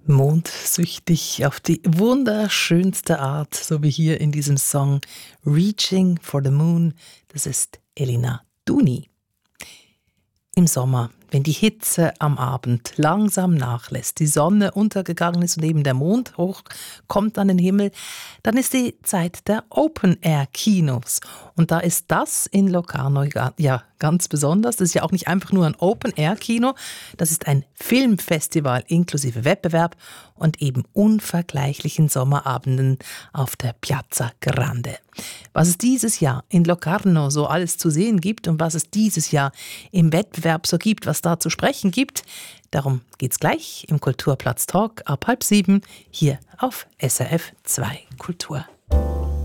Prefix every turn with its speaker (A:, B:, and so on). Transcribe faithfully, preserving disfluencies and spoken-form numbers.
A: Mondsüchtig auf die wunderschönste Art, so wie hier in diesem Song Reaching for the Moon. Das ist Elina Duni. Im Sommer, wenn die Hitze am Abend langsam nachlässt, die Sonne untergegangen ist und eben der Mond hochkommt an den Himmel, dann ist die Zeit der Open-Air-Kinos. Und da ist das in Locarno ja ganz besonders. Das ist ja auch nicht einfach nur ein Open-Air-Kino, das ist ein Filmfestival inklusive Wettbewerb und eben unvergleichlichen Sommerabenden auf der Piazza Grande. Was es dieses Jahr in Locarno so alles zu sehen gibt und was es dieses Jahr im Wettbewerb so gibt, was da zu sprechen gibt, darum geht's gleich im Kulturplatz Talk ab halb sieben hier auf S R F zwei Kultur.